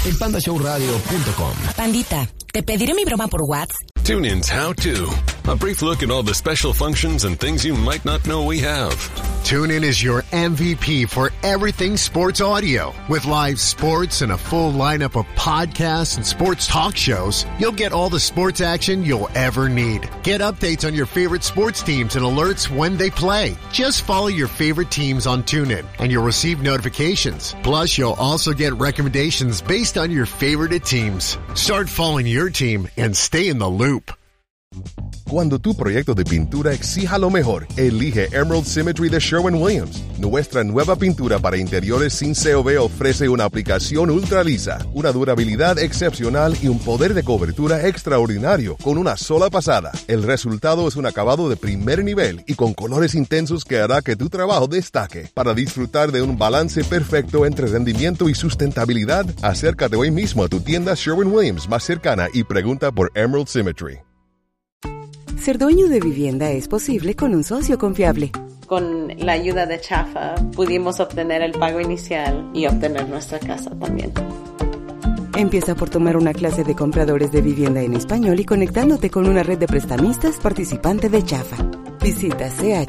en pandashowradio.com. Pandita, ¿te pediré mi broma por WhatsApp? TuneIn's How To. A brief look at all the special functions and things you might not know we have. TuneIn is your MVP for everything sports audio. With live sports and a full lineup of podcasts and sports talk shows, you'll get all the sports action you'll ever need. Get updates on your favorite sports teams and alerts when they play. Just follow your favorite teams on TuneIn, and you'll receive notifications. Plus, you'll also get recommendations based on your favorite teams. Start following your team and stay in the loop. Cuando tu proyecto de pintura exija lo mejor, elige Emerald Symmetry de Sherwin-Williams. Nuestra nueva pintura para interiores sin COV ofrece una aplicación ultra lisa, una durabilidad excepcional y un poder de cobertura extraordinario con una sola pasada. El resultado es un acabado de primer nivel y con colores intensos que hará que tu trabajo destaque. Para disfrutar de un balance perfecto entre rendimiento y sustentabilidad, acércate hoy mismo a tu tienda Sherwin-Williams más cercana y pregunta por Emerald Symmetry. Ser dueño de vivienda es posible con un socio confiable. Con la ayuda de Chafa pudimos obtener el pago inicial y obtener nuestra casa también. Empieza por tomar una clase de compradores de vivienda en español y conectándote con una red de prestamistas participante de Chafa. Visita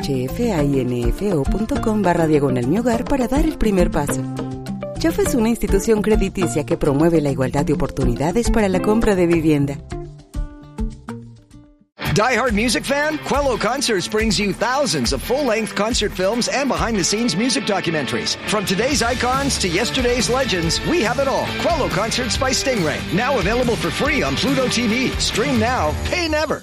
chfainfo.com/diagonal-mi-hogar para dar el primer paso. Chafa es una institución crediticia que promueve la igualdad de oportunidades para la compra de vivienda. Die Hard music fan? Quello Concerts brings you thousands of full-length concert films and behind-the-scenes music documentaries. From today's icons to yesterday's legends, we have it all. Quello Concerts by Stingray. Now available for free on Pluto TV. Stream now, pay never.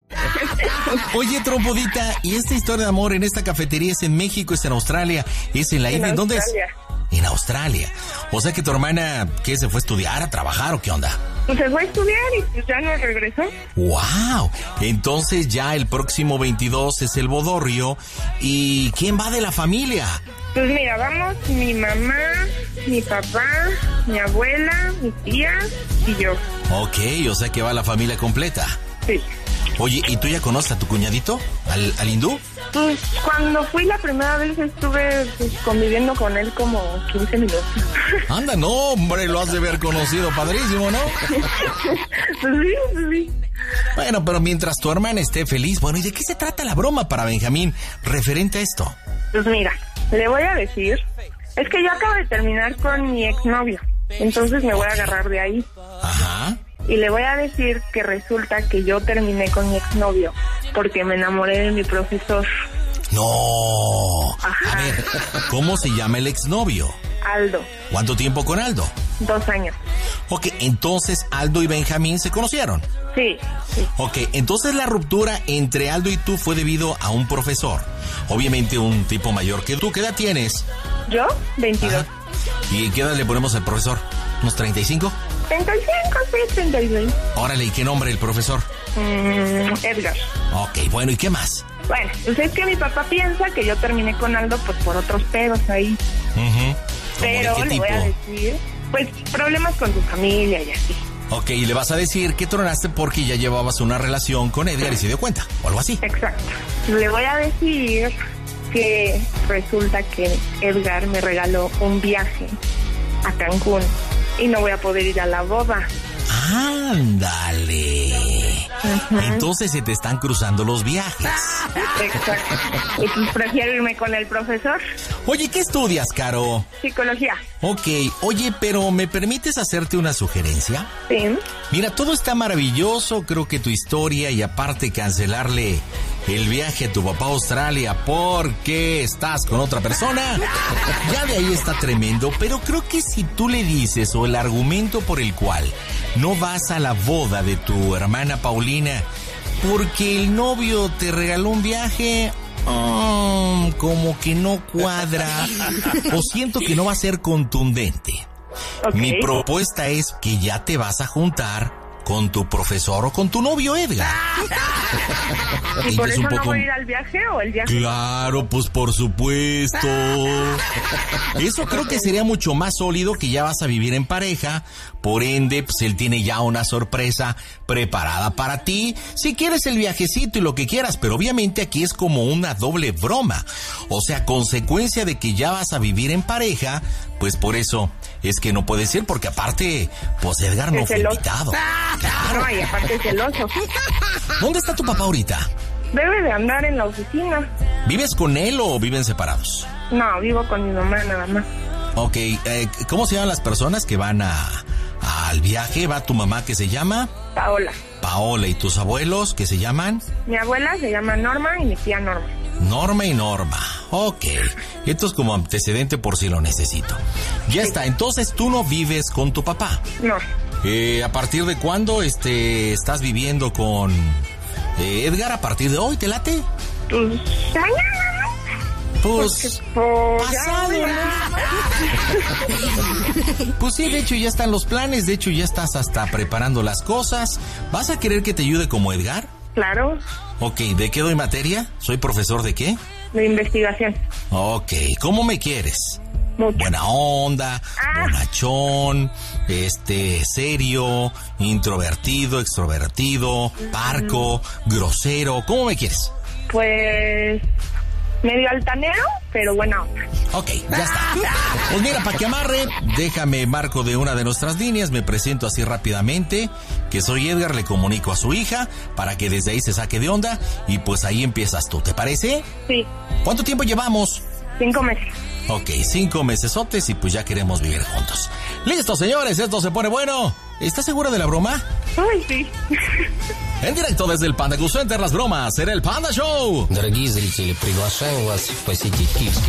Oye, Trompudita, ¿y esta historia de amor en esta cafetería es en México, es en Australia, es en la India? ¿En dónde es? En Australia. O sea que tu hermana, ¿qué, se fue a estudiar, a trabajar o qué onda? Pues se fue a estudiar y pues ya no regresó. ¡Wow! Entonces ya el próximo 22 es el bodorrio. ¿Y quién va de la familia? Pues mira, vamos mi mamá, mi papá, mi abuela, mi tía y yo. Ok, o sea que va la familia completa. Sí. Oye, ¿y tú ya conoces a tu cuñadito? ¿Al hindú? Pues cuando fui la primera vez estuve conviviendo con él como 15 minutos. Anda, no, hombre, lo has de haber conocido, padrísimo, ¿no? Pues sí. Bueno, pero mientras tu hermana esté feliz, bueno, ¿y de qué se trata la broma para Benjamín referente a esto? Pues mira, le voy a decir, es que yo acabo de terminar con mi exnovio, entonces me voy a agarrar de ahí. Ajá. Y le voy a decir que resulta que yo terminé con mi exnovio porque me enamoré de mi profesor. No. Ajá. A ver, ¿cómo se llama el exnovio? Aldo. ¿Cuánto tiempo con Aldo? 2 años. Ok, entonces Aldo y Benjamín se conocieron. Sí. Ok, entonces la ruptura entre Aldo y tú fue debido a un profesor. Obviamente un tipo mayor que tú. ¿Qué edad tienes? ¿Yo? 22. Ajá. ¿Y qué edad le ponemos al profesor? ¿Unos 35? 35, sí, 36. Órale, ¿y qué nombre el profesor? Edgar. Ok, bueno, ¿y qué más? Bueno, pues es que mi papá piensa que yo terminé con Aldo pues por otros pedos ahí. Uh-huh. Pero le voy a decir, pues problemas con tu familia y así. Ok, y le vas a decir que tronaste porque ya llevabas una relación con Edgar y se dio cuenta, o algo así. Exacto. Le voy a decir que resulta que Edgar me regaló un viaje a Cancún y no voy a poder ir a la boda. ¡Ándale! Uh-huh. Entonces se te están cruzando los viajes. Exacto. Y pues prefiero irme con el profesor. Oye, ¿qué estudias, Caro? Psicología. Ok, oye, pero ¿me permites hacerte una sugerencia? Sí. Mira, todo está maravilloso, creo que tu historia, y aparte cancelarle el viaje a tu papá a Australia porque estás con otra persona, ya de ahí está tremendo, pero creo que si tú le dices, o el argumento por el cual no vas a la boda de tu hermana Paulina porque el novio te regaló un viaje, como que no cuadra, o siento que no va a ser contundente. Okay. Mi propuesta es que ya te vas a juntar con tu profesor o con tu novio Edgar. ¿Y por eso no voy a ir al viaje o el viaje? Claro, pues por supuesto. Eso creo que sería mucho más sólido, que ya vas a vivir en pareja. Por ende, pues él tiene ya una sorpresa preparada para ti. Si quieres el viajecito y lo que quieras, pero obviamente aquí es como una doble broma. O sea, consecuencia de que ya vas a vivir en pareja, pues por eso es que no puedes ir porque aparte, pues Edgar no fue invitado. Claro. No, y aparte es celoso. ¿Dónde está tu papá ahorita? Debe de andar en la oficina. ¿Vives con él o viven separados? No, vivo con mi mamá nada más. Ok, ¿cómo se llaman las personas que van al viaje? ¿Va tu mamá que se llama? Paola. Paola, ¿y tus abuelos que se llaman? Mi abuela se llama Norma y mi tía Norma. Norma y Norma, ok. Esto es como antecedente por si lo necesito. Ya está, entonces tú no vives con tu papá. No. ¿A partir de cuándo estás viviendo con Edgar? ¿A partir de hoy te late? Pues Pues pasado, ¿no? Pues sí, de hecho ya están los planes, de hecho ya estás hasta preparando las cosas. ¿Vas a querer que te ayude como Edgar? Claro. Ok, ¿de qué doy materia? ¿Soy profesor de qué? De investigación. Ok, ¿cómo me quieres? Mucho. Buena onda, bonachón, serio, introvertido, extrovertido, parco, grosero. ¿Cómo me quieres? Pues medio altanero, pero buena onda. Ok, ya está. Pues mira, para que amarre, déjame marco de una de nuestras líneas, me presento así rápidamente, que soy Edgar, le comunico a su hija, para que desde ahí se saque de onda, y pues ahí empiezas tú, ¿te parece? Sí. ¿Cuánto tiempo llevamos? 5 meses. Ok, 5 mesesotes y pues ya queremos vivir juntos. Listo, señores, esto se pone bueno. ¿Estás segura de la broma? Ay, sí. En directo desde el Panda Cool Center, las bromas en el Panda Show. Дорогие зрители, приглашаем вас посетить Киевский